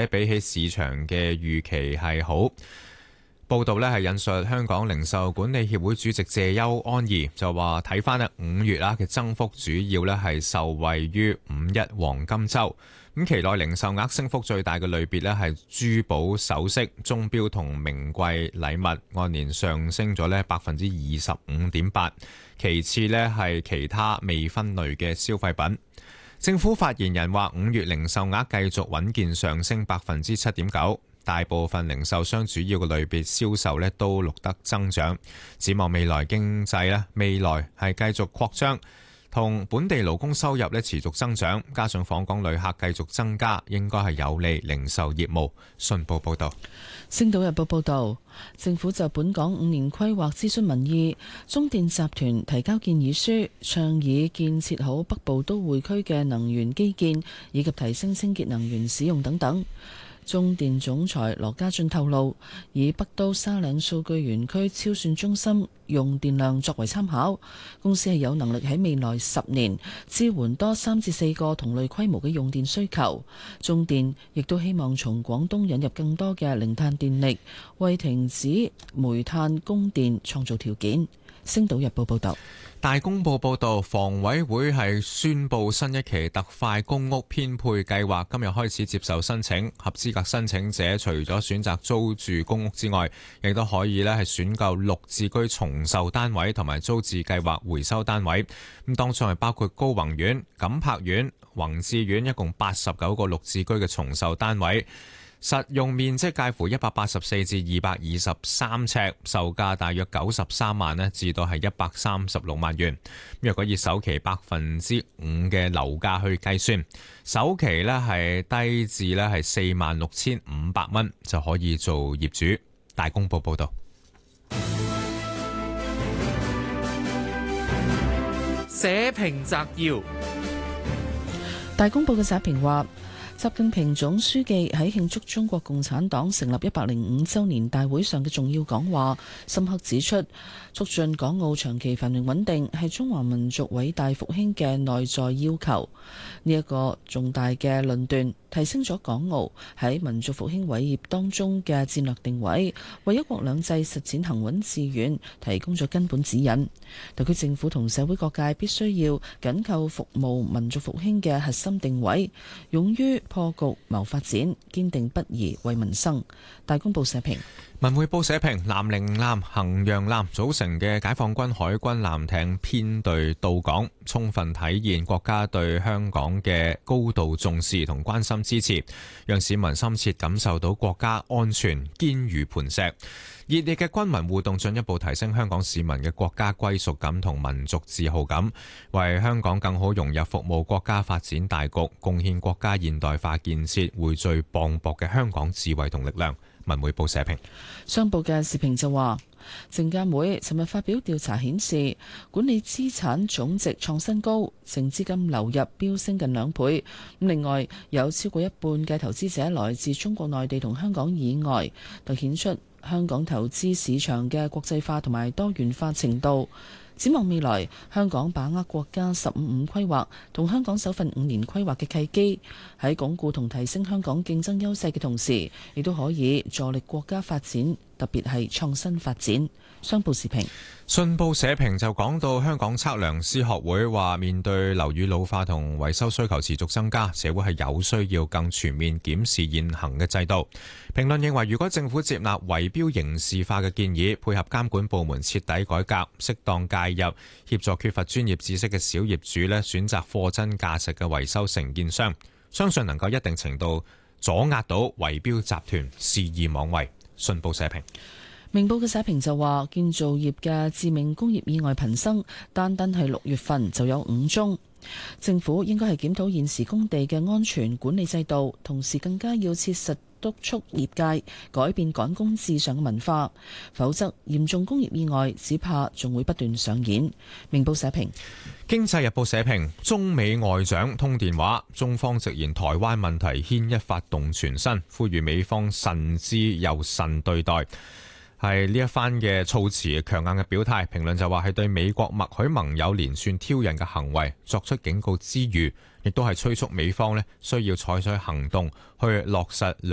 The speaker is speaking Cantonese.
且比起市場嘅預期係好。報道呢係引述香港零售管理協會主席謝邱安儀就話，睇翻咧5月嘅增幅主要呢係受惠於5·1黃金週。咁期內零售額升幅最大嘅類別呢係珠寶首飾、鐘錶同名貴禮物，按年上升咗呢25.8%。其次呢係其他未分類嘅消費品。政府發言人話，5月零售額繼續穩健上升7.9%。大部分零售商主要嘅類別銷售都錄得增長，展望未來經濟未來係繼續擴張，同本地勞工收入持續增長，加上訪港旅客繼續增加，應該係有利零售業務。信報報道。 星島日報報道，政府就本港5年規劃諮詢民意，中電集團提交建議書，倡議建設好北部都會區嘅能源基建，以及提升清潔能源使用等等。中電總裁羅家俊透露，以北都沙嶺數據園區超算中心用電量作為參考，公司係有能力喺未來10年支援多3至4個同類規模嘅用電需求。中電亦都希望從廣東引入更多嘅零碳電力，為停止煤炭供電創造條件。星島日報報道。 大公報報導，房委會係宣布新一期特快公屋編配計劃今日開始接受申請，合資格申請者除咗選擇租住公屋之外，亦都可以係選購綠置居重售單位同埋租置計劃回收單位。咁當中係包括高宏苑、錦柏苑、宏志苑，一共89個綠置居嘅重售單位。實用面積介乎184至223尺，售價大約93萬至到係136萬元。若果以首期5%嘅樓價去計算，首期係低至係46,500蚊就可以做業主。大公報報道。 社評摘要。 大公報嘅社評話，習近平總書記喺慶祝中國共產黨成立105週年大會上嘅重要講話，深刻指出，促進港澳長期繁榮穩定係中華民族偉大復興嘅內在要求。呢一個重大嘅論斷，提升咗港澳喺民族復興偉業當中嘅戰略定位，為一國兩制實踐行穩致遠提供咗根本指引。特區政府同社會各界必須要緊扣服務民族復興嘅核心定位，勇於破局謀發展，堅定不移為民生。大公報社評。 文匯報社評，南寧艦、衡陽艦組成嘅解放軍海軍艦艇編隊到港，充分體現國家對香港嘅高度重視同關心支持，讓市民深切感受到國家安全堅如磐石。熱烈嘅軍民互動進一步提升香港市民嘅國家歸屬感同民族自豪感，為香港更好融入服務國家發展大局，貢獻國家現代化建設，匯聚磅礴嘅香港智慧同力量。文匯報社評。 商報嘅時評就話，證監會尋日發表調查顯示，管理資產總值創新高，淨資金流入飆升近2倍。另外有超過一半嘅投資者來自中國內地同香港以外，凸顯出香港投資市場嘅國際化同埋多元化程度。展望未來，香港把握國家15/5規劃同香港首份5年規劃嘅契機，喺鞏固同提升香港競爭優勢嘅同時，亦都可以助力國家發展，特別係創新發展。商報時評。 信報社評就講到，香港測量師學會話，面對樓宇老化同維修需求持續增加，社會係有需要更全面檢視現行嘅制度。評論認為，如果政府接納圍標刑事化嘅建議，配合監管部門徹底改革，適當介入，協助缺乏專業知識嘅小業主選擇貨真價實嘅維修承建商，相信能夠一定程度阻壓到圍標集團肆意妄為。信報社評。 明報嘅社評就話，建造業嘅致命工業意外頻生，單係6月份就有5宗。政府應該係檢討現時工地嘅安全管理制度，同時更加要切實督促業界改變趕工至上嘅文化，否則嚴重工業意外只怕仲會不斷上演。明報社評。 經濟日報社評，中美外長通電話，中方直言台灣問題牽一發動全身，呼籲美方慎之又慎對待。係呢一番嘅措辭強硬嘅表態，評論就話係對美國默許盟友連串挑釁嘅行為作出警告之餘，亦都係催促美方需要採取行動去落實